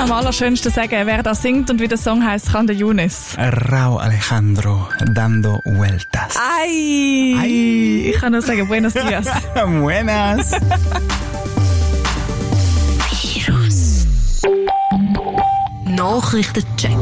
am allerschönsten sagen, wer das singt und wie der Song heisst, kann der Younes. Rauw Alejandro, dando vueltas. Ay. Ich kann nur sagen, buenos dias. Buenas. Nachrichtencheck.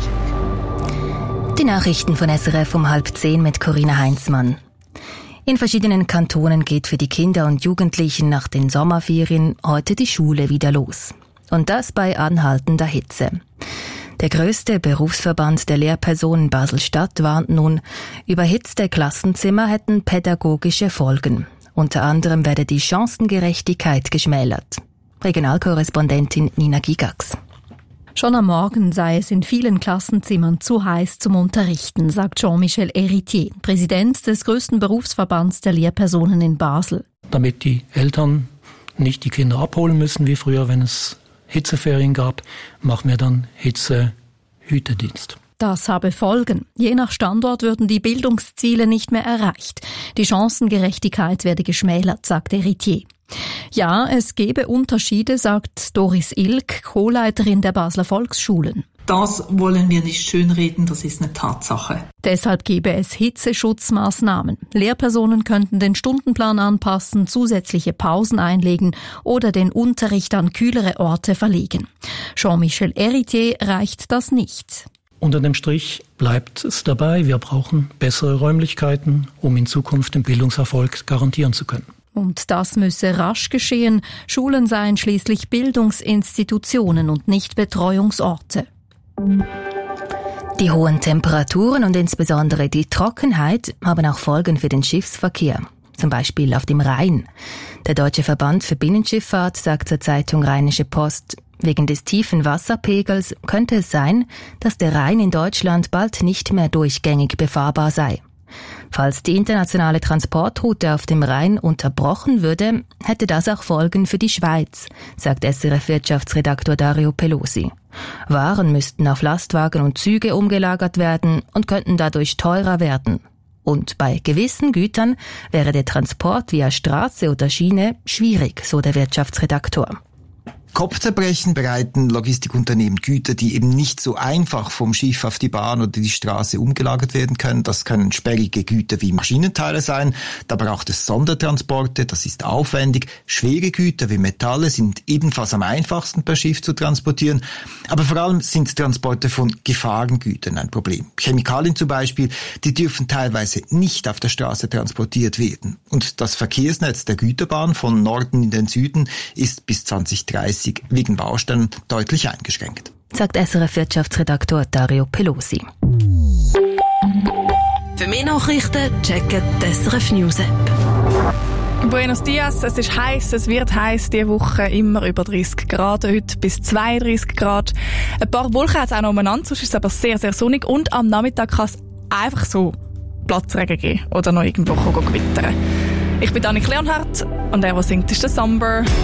Die Nachrichten von SRF um 9:30 mit Corinna Heinzmann. In verschiedenen Kantonen geht für die Kinder und Jugendlichen nach den Sommerferien heute die Schule wieder los. Und das bei anhaltender Hitze. Der größte Berufsverband der Lehrpersonen Basel-Stadt warnt nun, überhitzte Klassenzimmer hätten pädagogische Folgen. Unter anderem werde die Chancengerechtigkeit geschmälert. Regionalkorrespondentin Nina Gigax. Schon am Morgen sei es in vielen Klassenzimmern zu heiß zum Unterrichten, sagt Jean-Michel Héritier, Präsident des größten Berufsverbands der Lehrpersonen in Basel. Damit die Eltern nicht die Kinder abholen müssen, wie früher, wenn es Hitzeferien gab, machen wir dann Hitzehütedienst. Das habe Folgen. Je nach Standort würden die Bildungsziele nicht mehr erreicht. Die Chancengerechtigkeit werde geschmälert, sagt Héritier. Ja, es gebe Unterschiede, sagt Doris Ilk, Co-Leiterin der Basler Volksschulen. Das wollen wir nicht schönreden, das ist eine Tatsache. Deshalb gebe es Hitzeschutzmaßnahmen. Lehrpersonen könnten den Stundenplan anpassen, zusätzliche Pausen einlegen oder den Unterricht an kühlere Orte verlegen. Jean-Michel Héritier reicht das nicht. Unter dem Strich bleibt es dabei, wir brauchen bessere Räumlichkeiten, um in Zukunft den Bildungserfolg garantieren zu können. Und das müsse rasch geschehen. Schulen seien schließlich Bildungsinstitutionen und nicht Betreuungsorte. Die hohen Temperaturen und insbesondere die Trockenheit haben auch Folgen für den Schiffsverkehr. Zum Beispiel auf dem Rhein. Der Deutsche Verband für Binnenschifffahrt sagt zur Zeitung Rheinische Post, wegen des tiefen Wasserpegels könnte es sein, dass der Rhein in Deutschland bald nicht mehr durchgängig befahrbar sei. Falls die internationale Transportroute auf dem Rhein unterbrochen würde, hätte das auch Folgen für die Schweiz, sagt SRF-Wirtschaftsredaktor Dario Pelosi. Waren müssten auf Lastwagen und Züge umgelagert werden und könnten dadurch teurer werden. Und bei gewissen Gütern wäre der Transport via Straße oder Schiene schwierig, so der Wirtschaftsredaktor. Kopfzerbrechen bereiten Logistikunternehmen Güter, die eben nicht so einfach vom Schiff auf die Bahn oder die Straße umgelagert werden können. Das können sperrige Güter wie Maschinenteile sein. Da braucht es Sondertransporte, das ist aufwendig. Schwere Güter wie Metalle sind ebenfalls am einfachsten per Schiff zu transportieren. Aber vor allem sind Transporte von Gefahrengütern ein Problem. Chemikalien zum Beispiel, die dürfen teilweise nicht auf der Straße transportiert werden. Und das Verkehrsnetz der Güterbahn von Norden in den Süden ist bis 2030 wegen Baustellen deutlich eingeschränkt. Sagt SRF-Wirtschaftsredaktor Dario Pelosi. Für mehr Nachrichten checken die SRF News App. Buenos dias, es ist heiß, es wird heiß diese Woche, immer über 30 Grad, heute bis 32 Grad. Ein paar Wolken hat es auch noch umeinander, sonst ist es aber sehr, sehr sonnig und am Nachmittag kann es einfach so Platzregen geben oder noch irgendwo gewittern. Ich bin Annik Leonhardt und der singt, ist der Summer.